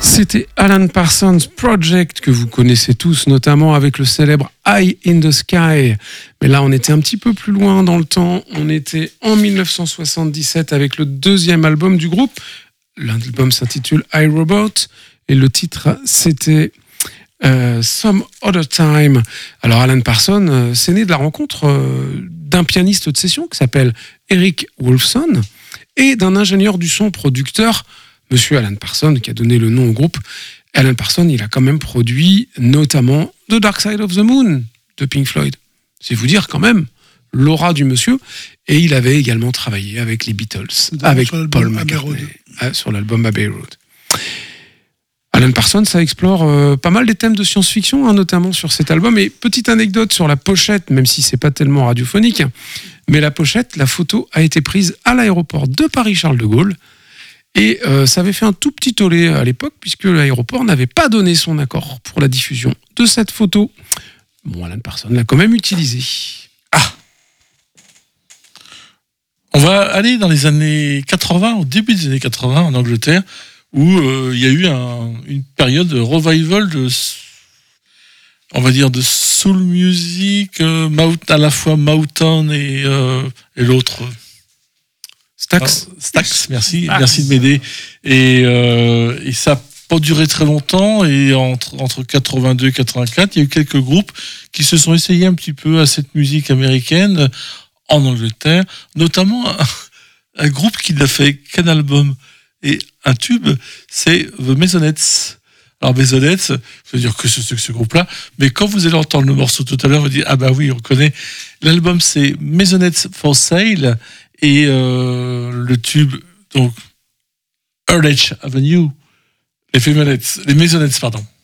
C'était Alan Parsons Project que vous connaissez tous, notamment avec le célèbre Eye in the Sky. Mais là, on était un petit peu plus loin dans le temps. On était en 1977 avec le deuxième album du groupe. L'album s'intitule iRobot et le titre, c'était Some Other Time. Alors, Alan Parsons, c'est né de la rencontre d'un pianiste de session qui s'appelle Eric Wolfson et d'un ingénieur du son producteur, Monsieur Alan Parsons, qui a donné le nom au groupe. Alan Parsons, il a quand même produit notamment The Dark Side of the Moon de Pink Floyd. C'est vous dire quand même l'aura du monsieur. Et il avait également travaillé avec les Beatles, avec Paul McCartney, sur l'album Abbey Road. Alan Parsons, ça explore pas mal des thèmes de science-fiction, notamment sur cet album. Et petite anecdote sur la pochette, même si c'est pas tellement radiophonique, mais la pochette, la photo a été prise à l'aéroport de Paris-Charles de Gaulle. Et ça avait fait un tout petit tollé à l'époque, puisque l'aéroport n'avait pas donné son accord pour la diffusion de cette photo. Bon, Alan Parsons l'a quand même utilisée. Ah! On va aller dans les années 80, au début des années 80, en Angleterre, où il y a eu une période de revival on va dire de soul music, à la fois Motown et l'autre... Stax, merci de m'aider. Et ça n'a pas duré très longtemps. Et entre 82 et 84, il y a eu quelques groupes qui se sont essayés un petit peu à cette musique américaine en Angleterre, notamment un groupe qui n'a fait qu'un album et un tube, c'est The Maisonettes. Alors Maisonettes, je veux dire que c'est ce groupe-là, mais quand vous allez entendre le morceau tout à l'heure, vous dites ah bah oui, on connaît. L'album c'est Maisonettes for Sale. Et le tube, donc, Earlage Avenue, les Maisonettes, pardon.